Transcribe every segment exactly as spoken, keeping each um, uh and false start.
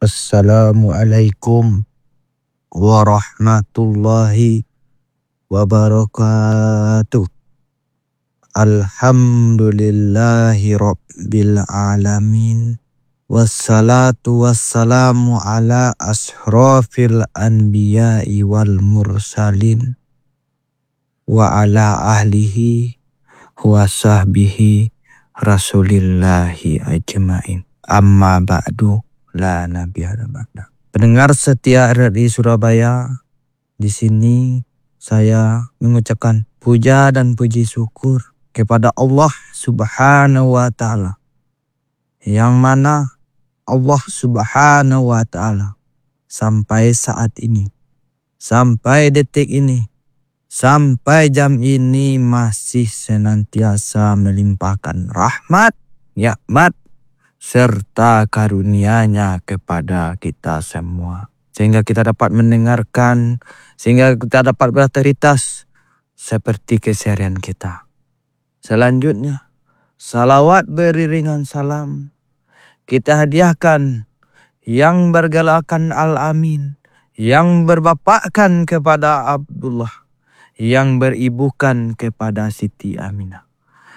Assalamualaikum warahmatullahi wabarakatuh. Alhamdulillahi rabbil alamin. Wassalatu wassalamu ala ashrafil anbiya'i wal mursalin. Wa ala ahlihi wa sahbihi rasulillahi ajma'in. Amma ba'du la nabiyya ba'da. Pendengar setia R R I Surabaya, di sini saya mengucapkan puja dan puji syukur kepada Allah Subhanahu wa taala. Yang mana Allah Subhanahu wa taala sampai saat ini, sampai detik ini, sampai jam ini masih senantiasa melimpahkan rahmat, nikmat, serta karunia-Nya kepada kita semua. Sehingga kita dapat mendengarkan, sehingga kita dapat beraktivitas seperti keseharian kita. Selanjutnya, salawat beriringan salam kita hadiahkan yang bergalakan Al-Amin, yang berbapakkan kepada Abdullah, yang beribukan kepada Siti Aminah.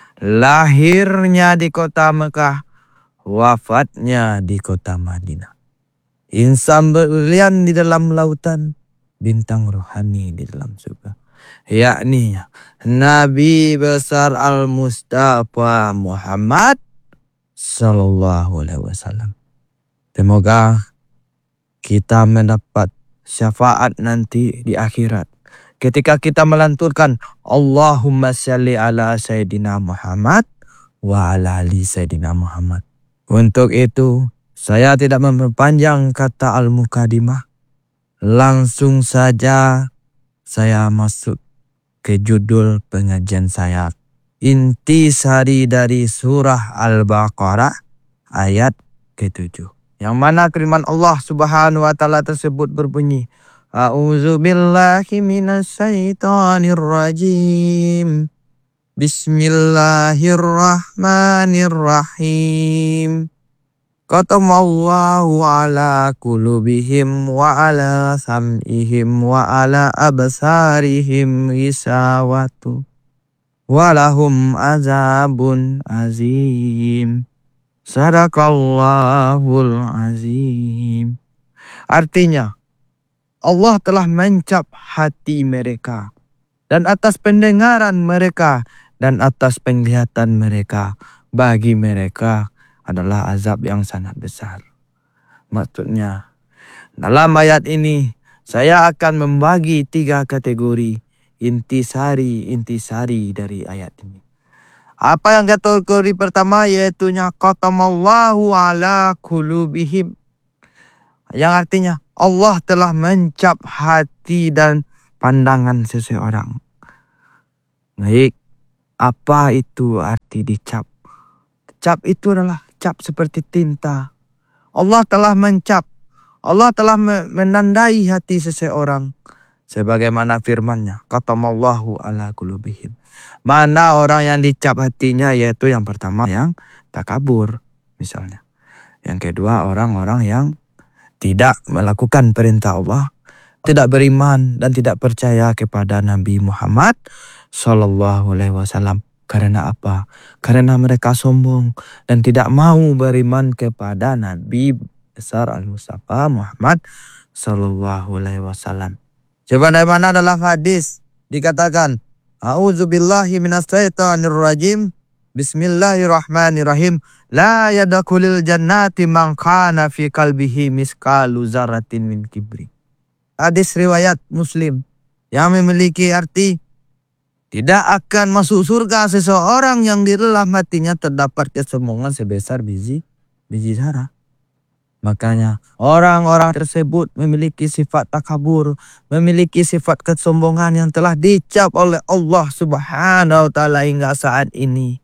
Lahirnya di kota Mekah, wafatnya di kota Madinah. Insan berlian di dalam lautan, bintang rohani di dalam surga. Yakni Nabi besar Al-Mustafa Muhammad Sallallahu Alaihi Wasallam. Semoga kita mendapat syafaat nanti di akhirat. Ketika kita melanturkan Allahumma salli ala Sayyidina Muhammad wa ala ali Sayyidina Muhammad. Untuk itu, saya tidak memperpanjang kata al-mukadimah. Langsung saja saya masuk ke judul pengajian saya. Intisari dari surah Al-Baqarah ayat ketujuh. Yang mana firman Allah Subhanahu wa taala tersebut berbunyi, A'udzu billahi minasyaitonir rajim. Bismillahirrahmanirrahim. Qatamallahu ala qulubihim wa ala sam'ihim wa ala absarihim ghisawatu walahum azabun azim. Sadaqallahul azim. Artinya, Allah telah mencap hati mereka, dan atas pendengaran mereka, dan atas penglihatan mereka, bagi mereka adalah azab yang sangat besar. Maksudnya, dalam ayat ini saya akan membagi tiga kategori intisari-intisari dari ayat ini. Apa yang kategori pertama, yaitu qatamallahu ala qulubihim, yang artinya Allah telah mencap hati dan pandangan seseorang. Baik, apa itu arti dicap? Cap itu adalah cap seperti tinta. Allah telah mencap, Allah telah menandai hati seseorang. Sebagaimana firman-Nya, qatamallahu ala qulubihim. Mana orang yang dicap hatinya, yaitu yang pertama yang takabur misalnya. Yang kedua orang-orang yang tidak melakukan perintah Allah, tidak beriman dan tidak percaya kepada Nabi Muhammad Sallallahu Alaihi Wasallam. Karena apa? Karena mereka sombong dan tidak mau beriman kepada Nabi besar Al-Mustafa Muhammad Sallallahu Alaihi Wasallam. Sebagaimana dalam hadis dikatakan, A'udzubillahi minasyaitonir rajim. Bismillahirrahmanirrahim. La yadkhulul jannati man kana fi qalbihi miskalu dzarratin min kibri. Hadis riwayat Muslim yang memiliki arti, tidak akan masuk surga seseorang yang di dalam hatinya terdapat kesombongan sebesar biji biji zarah. Makanya orang-orang tersebut memiliki sifat takabur, memiliki sifat kesombongan yang telah dicap oleh Allah Subhanahu wa taala hingga saat ini.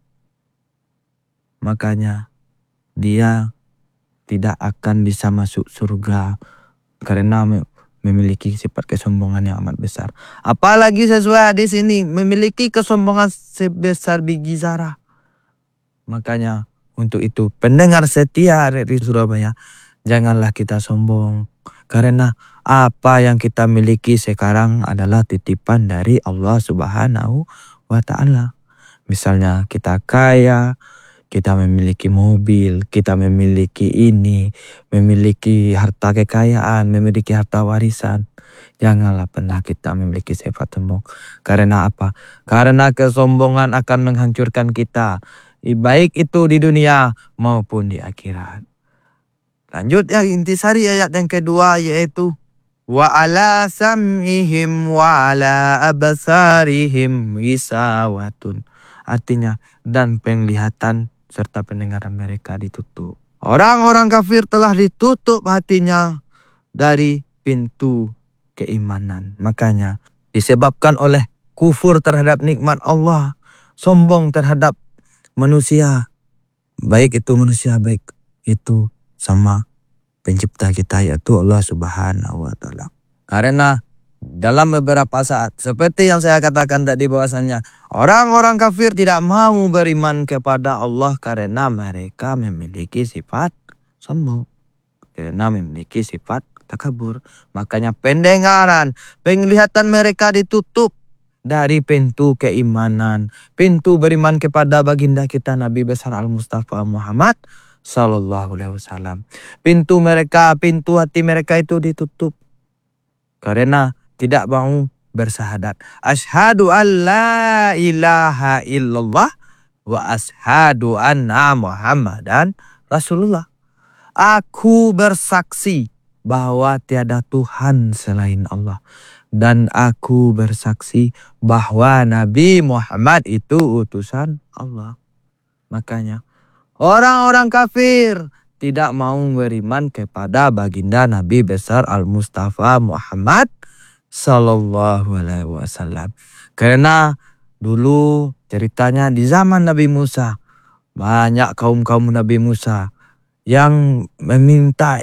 Makanya dia tidak akan bisa masuk surga karena memiliki sifat kesombongan yang amat besar. Apalagi sesuai hadis ini, memiliki kesombongan sebesar biji zarah. Makanya untuk itu pendengar setia R R I Surabaya, Janganlah kita sombong. Karena apa yang kita miliki sekarang adalah titipan dari Allah Subhanahu wa Ta'ala. Misalnya kita kaya, kita memiliki mobil, kita memiliki ini, memiliki harta kekayaan, memiliki harta warisan. Janganlah pernah kita memiliki sifat sombong. Karena apa? Karena kesombongan akan menghancurkan kita, baik itu di dunia maupun di akhirat. Lanjut ya, intisari ayat yang kedua yaitu wa ala sam'ihim wa ala absarihim gisawatun. Artinya dan penglihatan serta pendengaran mereka ditutup. Orang-orang kafir telah ditutup hatinya dari pintu keimanan. Makanya disebabkan oleh kufur terhadap nikmat Allah, sombong terhadap manusia, baik itu manusia, baik itu sama pencipta kita yaitu Allah Subhanahu wa Ta'ala. Karena dalam beberapa saat seperti yang saya katakan tadi bahwasannya orang-orang kafir tidak mau beriman kepada Allah karena mereka memiliki sifat sombong, karena memiliki sifat takabur. Makanya pendengaran, penglihatan mereka ditutup dari pintu keimanan, pintu beriman kepada baginda kita Nabi besar Al-Mustafa Muhammad Sallallahu Alaihi Wasallam. Pintu mereka, pintu hati mereka itu ditutup karena tidak mau bersahadat. Asyhadu an la ilaha illallah wa asyhadu anna Muhammadan Rasulullah. Aku bersaksi bahwa tiada Tuhan selain Allah, dan aku bersaksi bahwa Nabi Muhammad itu utusan Allah. Makanya orang-orang kafir tidak mau beriman kepada baginda Nabi besar Al-Mustafa Muhammad Sallallahu Alaihi Wasallam. Karena dulu ceritanya di zaman Nabi Musa, banyak kaum-kaum Nabi Musa yang meminta,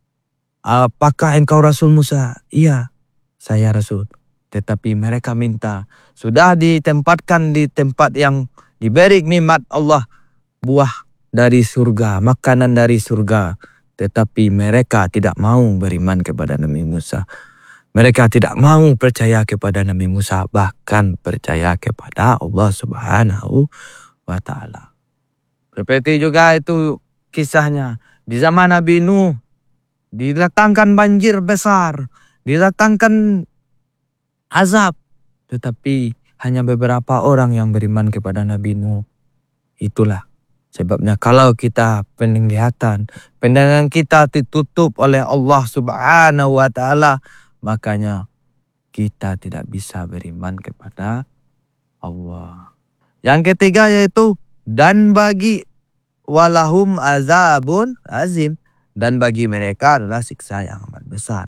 apakah engkau Rasul Musa? Iya, saya Rasul. Tetapi mereka minta, sudah ditempatkan di tempat yang diberi nikmat Allah, buah dari surga, makanan dari surga. Tetapi mereka tidak mau beriman kepada Nabi Musa. Mereka tidak mau percaya kepada Nabi Musa, bahkan percaya kepada Allah Subhanahu wa Ta'ala. Seperti juga itu kisahnya di zaman Nabi Nuh, didatangkan banjir besar, didatangkan azab, tetapi hanya beberapa orang yang beriman kepada Nabi Nuh. Itulah sebabnya kalau kita penglihatan, pandangan kita ditutup oleh Allah Subhanahu wa Ta'ala, makanya kita tidak bisa beriman kepada Allah. Yang ketiga yaitu dan bagi walahum azabun azim, dan bagi mereka adalah siksa yang amat besar.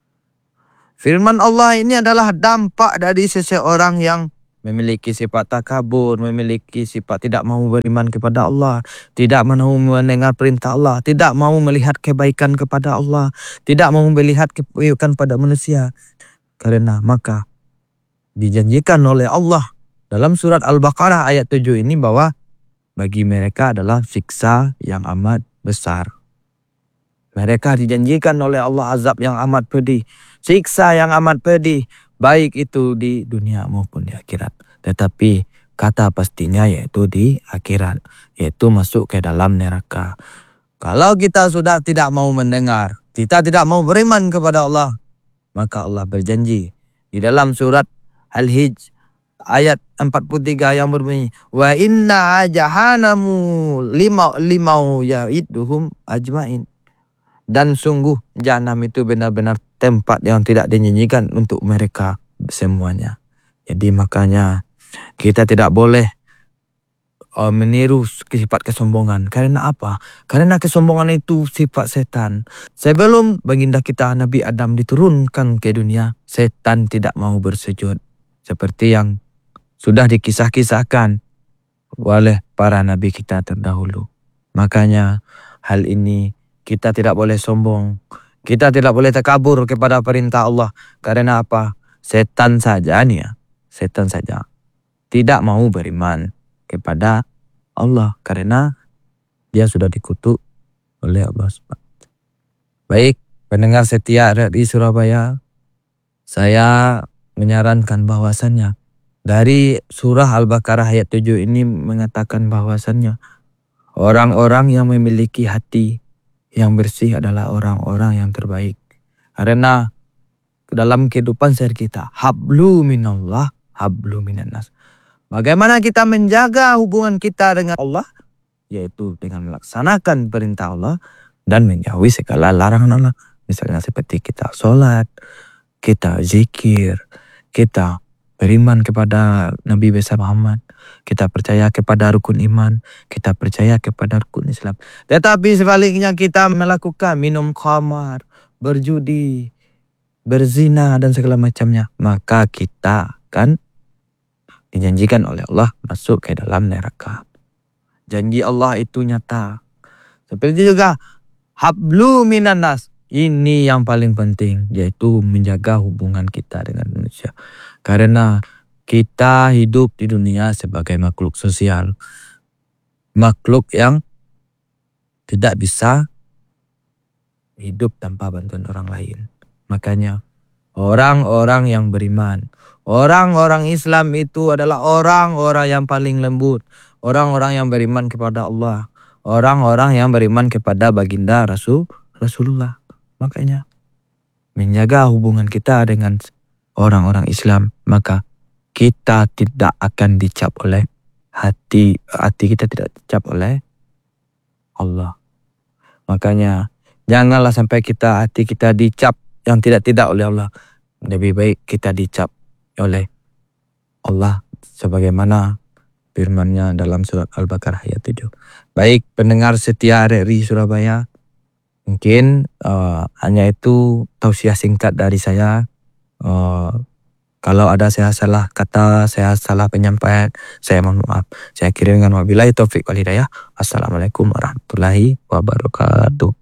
Firman Allah ini adalah dampak dari seseorang yang memiliki sifat takabur, memiliki sifat tidak mau beriman kepada Allah, tidak mau mendengar perintah Allah, tidak mau melihat kebaikan kepada Allah, tidak mau melihat kebaikan pada manusia. Karena maka dijanjikan oleh Allah dalam surat Al-Baqarah ayat tujuh ini bahwa bagi mereka adalah siksa yang amat besar. Mereka dijanjikan oleh Allah azab yang amat pedih, siksa yang amat pedih, baik itu di dunia maupun di akhirat. Tetapi kata pastinya yaitu di akhirat, yaitu masuk ke dalam neraka. Kalau kita sudah tidak mau mendengar, kita tidak mau beriman kepada Allah, maka Allah berjanji di dalam surat Al-Hijr ayat empat puluh tiga yang berbunyi, wa inna jahanamu lima limau ya'iduhum ajmain. Dan sungguh jahanam itu benar-benar tempat yang tidak dinyanyikan untuk mereka semuanya. Jadi makanya kita tidak boleh uh, meniru sifat kesombongan. Karena apa? Karena kesombongan itu sifat setan. Sebelum baginda kita Nabi Adam diturunkan ke dunia, setan tidak mau bersujud. Seperti yang sudah dikisah-kisahkan oleh para nabi kita terdahulu. Makanya hal ini kita tidak boleh sombong. Kita tidak boleh takabur kepada perintah Allah. Karena apa? Setan saja nih ya. Setan saja tidak mau beriman kepada Allah. Karena dia sudah dikutuk oleh Allah. Baik, pendengar setia di Surabaya, saya menyarankan bahwasannya dari surah Al-Baqarah ayat tujuh ini mengatakan bahwasannya orang-orang yang memiliki hati yang bersih adalah orang-orang yang terbaik. Karena dalam kehidupan sehari kita, hablu minallah, hablu minannas. Bagaimana kita menjaga hubungan kita dengan Allah? Yaitu dengan melaksanakan perintah Allah dan menjauhi segala larangan Allah. Misalnya seperti kita sholat, kita zikir, kita beriman kepada Nabi besar Muhammad, kita percaya kepada rukun iman, kita percaya kepada rukun Islam. Tetapi sebaliknya kita melakukan minum khamar, berjudi, berzina dan segala macamnya, maka kita kan dijanjikan oleh Allah masuk ke dalam neraka. Janji Allah itu nyata. Seperti juga hablu minannas. Ini yang paling penting, yaitu menjaga hubungan kita dengan manusia. Karena kita hidup di dunia sebagai makhluk sosial. Makhluk yang tidak bisa hidup tanpa bantuan orang lain. Makanya orang-orang yang beriman, orang-orang Islam itu adalah orang-orang yang paling lembut. Orang-orang yang beriman kepada Allah. Orang-orang yang beriman kepada baginda Rasul Rasulullah. Makanya menjaga hubungan kita dengan orang-orang Islam, maka kita tidak akan dicap oleh hati, hati kita tidak dicap oleh Allah. Makanya janganlah sampai kita hati kita dicap yang tidak-tidak oleh Allah. Lebih baik kita dicap oleh Allah sebagaimana firman-Nya dalam surat Al-Baqarah ayat tujuh. Baik pendengar setia R R I Surabaya, mungkin uh, hanya itu tausiah singkat dari saya. Uh, kalau ada saya salah kata, saya salah penyampaian, saya mohon maaf. Saya kirim dengan wabillahi taufik wal hidayah. Assalamualaikum warahmatullahi wabarakatuh.